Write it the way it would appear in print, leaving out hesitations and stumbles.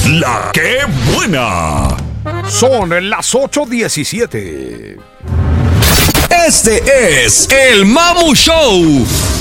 La que buena. Son las 8:17. Este es el Mamu Show.